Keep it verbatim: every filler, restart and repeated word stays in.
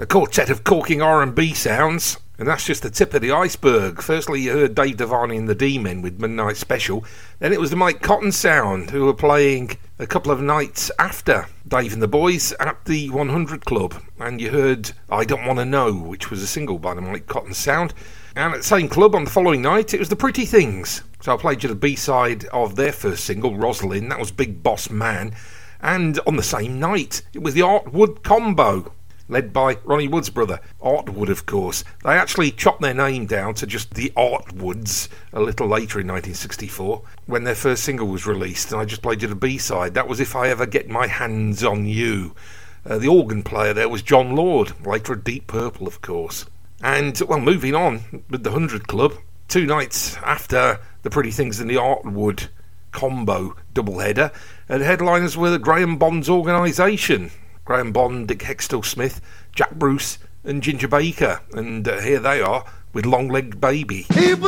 quartet of corking R and B sounds, and that's just the tip of the iceberg. Firstly, you heard Dave Devine and the D-Men with Midnight Special. Then it was the Mike Cotton Sound, who were playing a couple of nights after Dave and the Boys at the one hundred Club. And you heard I Don't Want to Know, which was a single by the Mike Cotton Sound. And at the same club on the following night, it was the Pretty Things. So I played you the B-side of their first single, Rosalind. That was Big Boss Man. And on the same night, it was the Art Wood Combo, led by Ronnie Wood's brother, Art Wood, of course. They actually chopped their name down to just the Art Woods a little later in nineteen sixty-four, when their first single was released, and I just played you the B-side. That was If I Ever Get My Hands on You. Uh, the organ player there was John Lord, later a Deep Purple, of course. And, well, moving on with the one hundred Club, two nights after the Pretty Things and the Art Wood Combo doubleheader, and headliners were Graham Bond's organisation. Graham Bond, Dick Hextall-Smith, Jack Bruce and Ginger Baker, and uh, here they are with Long Legged Baby. He was